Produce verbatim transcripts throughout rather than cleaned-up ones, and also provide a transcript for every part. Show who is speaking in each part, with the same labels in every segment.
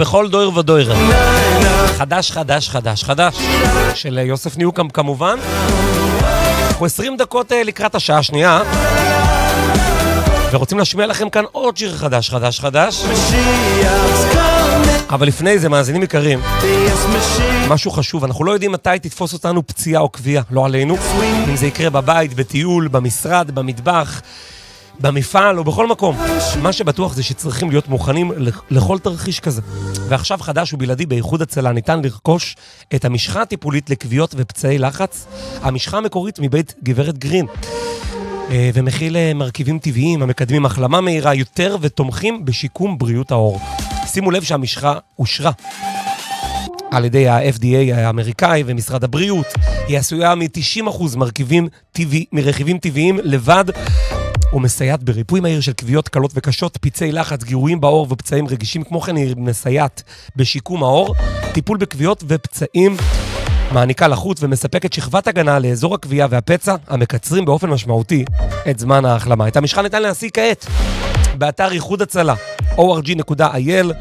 Speaker 1: בכל דויר ודויר. חדש, חדש, חדש, חדש. של יוסף ניוקם כמובן. אנחנו עשרים דקות לקראת השעה השנייה. ורוצים להשמיע לכם כאן עוד שיר חדש, חדש, חדש. אבל לפני זה, מאזינים יקרים, משהו חשוב, אנחנו לא יודעים מתי תתפוס אותנו פציעה או קביעה, לא עלינו. אם זה יקרה בבית, בטיול, במשרד, במטבח, במפעל או בכל מקום. מה שבטוח זה שצריכים להיות מוכנים לכל תרחיש כזה. ועכשיו חדש ובלעדי באיחוד הצלה ניתן לרכוש את המשחה הטיפולית לקביעות ופצעי לחץ, המשחה המקורית מבית גברת גרין. ומכיל מרכיבים טבעיים המקדמים החלמה מהירה יותר ותומכים בשיקום בריאות העור. שימו לב שהמשחה אושרה על ידי ה-אף די איי האמריקאי ומשרד הבריאות. היא עשויה מ-תשעים אחוז מרכיבים טבעי, מרכיבים טבעיים לבד, ומסייעת בריפוי מהיר של כוויות קלות וקשות, פצעי לחץ, גירויים בעור ופצעים רגישים. כמו כן היא מסייעת בשיקום העור, טיפול בכוויות ופצעים, מעניקה לחוץ ומספקת שכבת הגנה לאזור הכוויה והפצע, המקצרים באופן משמעותי את זמן ההחלמה. את המשחה ניתן להשיג כעת באתר איחוד הצלה או אר ג'י נקודה איי אל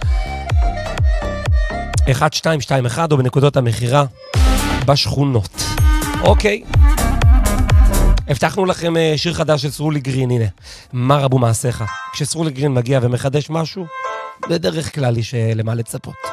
Speaker 1: אחת שתיים שתיים אחת או בנקודות המחירה בשכונות. אוקיי, הבטחנו לכם שיר חדש של סרולי גרין. הנה, מה רבו מעשיך? כשסרולי גרין מגיע ומחדש משהו, בדרך כלל יש למה לצפות.